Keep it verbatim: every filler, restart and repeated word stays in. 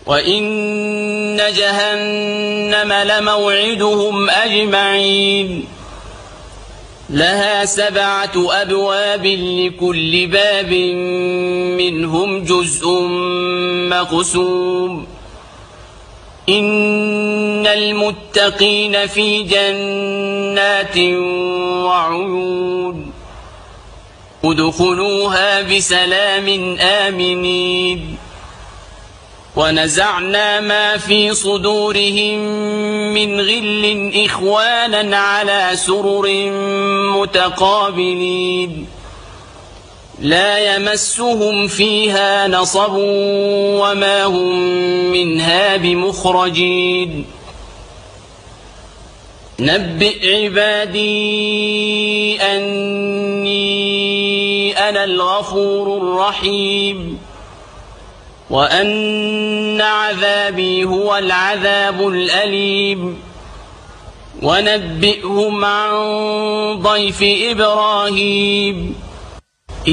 وإن جهنم لموعدهم أجمعين لها سبعة أبواب لكل باب منهم جزء مقسوم إن المتقين في جنات وعيون ادخلوها بسلام آمنين ونزعنا ما في صدورهم من غل إخوانا على سرر متقابلين لا يمسهم فيها نصب وما هم منها بمخرجين نبئ عبادي أني أنا الغفور الرحيم وأن عذابي هو العذاب الأليم ونبئهم عن ضيف إبراهيم